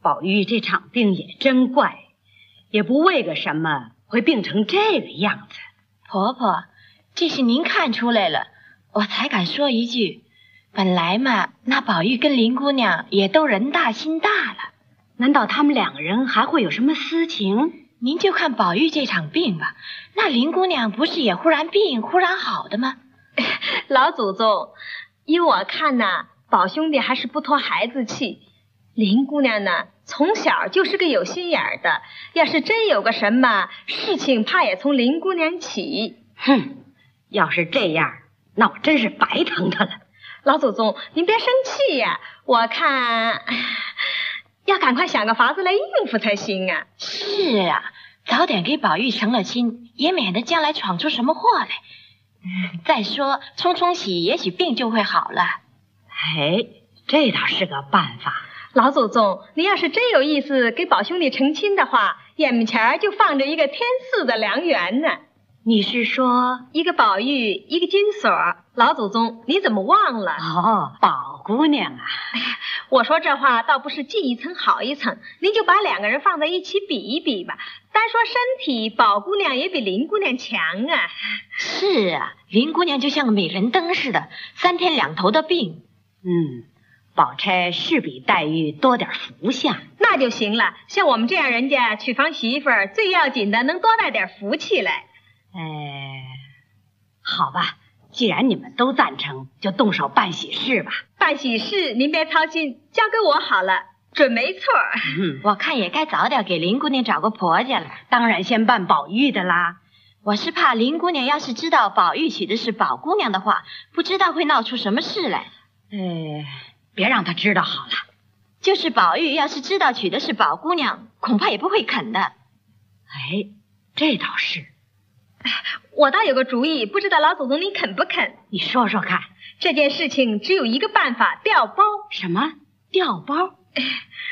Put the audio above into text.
宝玉这场病也真怪，也不为个什么会病成这个样子。 婆婆，这是您看出来了，我才敢说一句。本来嘛，那宝玉跟林姑娘也都人大心大了， 难道他们两个人还会有什么私情？ 您就看宝玉这场病吧，那林姑娘不是也忽然病忽然好的吗？ 老祖宗，依我看呐，宝兄弟还是不托孩子气。林姑娘呢，从小就是个有心眼儿的，要是真有个什么事情，怕也从林姑娘起。 哼，要是这样，那我真是白疼他了。 老祖宗，您别生气呀，我看要赶快想个法子来应付才行啊。 是啊，早点给宝玉成了亲，也免得将来闯出什么祸来。再说冲冲喜，也许病就会好了。 哎，这倒是个办法。 老祖宗，您要是真有意思给宝兄弟成亲的话，眼前就放着一个天赐的良缘呢。 你是说一个宝玉，一个金锁？老祖宗，你怎么忘了？ 哦，宝姑娘啊！ 我说这话倒不是记一层好一层，您就把两个人放在一起比一比吧。单说身体，宝姑娘也比林姑娘强啊。 是啊，林姑娘就像个美人灯似的，3天2头的病。 宝钗是比黛玉多点福相， 那就行了。像我们这样人家娶房媳妇儿，最要紧的能多带点福气来。 好吧，既然你们都赞成，就动手办喜事吧。 办喜事您别操心，交给我好了，准没错。 我看也该早点给林姑娘找个婆家了。 当然先办宝玉的啦。 我是怕林姑娘要是知道宝玉娶的是宝姑娘的话，不知道会闹出什么事来。 别让她知道好了。 就是宝玉要是知道娶的是宝姑娘，恐怕也不会肯的。 这倒是。 我倒有个主意，不知道老祖宗你肯不肯？ 你说说看。 这件事情只有一个办法，调包。 什么？调包？